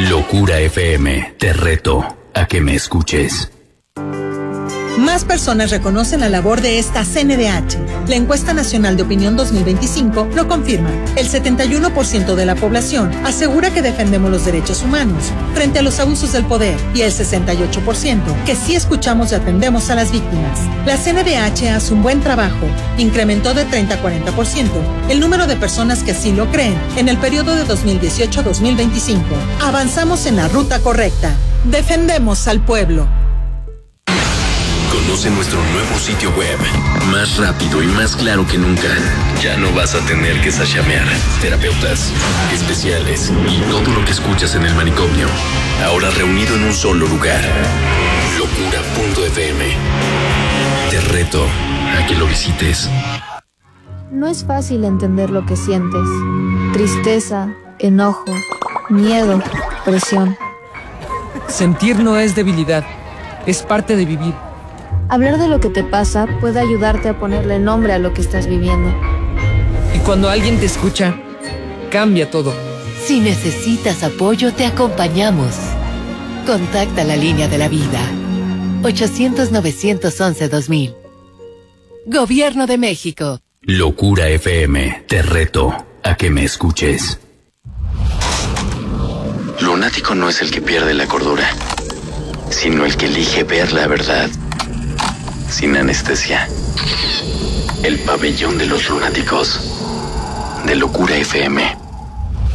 Locura FM, te reto a que me escuches. Más personas reconocen la labor de esta CNDH. La encuesta nacional de opinión 2025 lo confirma. El 71% de la población asegura que defendemos los derechos humanos frente a los abusos del poder y el 68% que sí escuchamos y atendemos a las víctimas. La CNDH hace un buen trabajo. Incrementó de 30 a 40% el número de personas que así lo creen en el periodo de 2018 a 2025. Avanzamos en la ruta correcta. Defendemos al pueblo. Conoce nuestro nuevo sitio web, más rápido y más claro que nunca. Ya no vas a tener que sashamear. Terapeutas, especiales y todo lo que escuchas en el manicomio. Ahora reunido en un solo lugar. Locura.fm. Te reto a que lo visites. No es fácil entender lo que sientes. Tristeza, enojo, miedo, presión. Sentir no es debilidad, es parte de vivir. Hablar de lo que te pasa puede ayudarte a ponerle nombre a lo que estás viviendo. Y cuando alguien te escucha, cambia todo. Si necesitas apoyo, te acompañamos. Contacta la línea de la vida. 800-911-2000. Gobierno de México. Locura FM, te reto a que me escuches. Lunático no es el que pierde la cordura, sino el que elige ver la verdad sin anestesia. El pabellón de los lunáticos de Locura FM.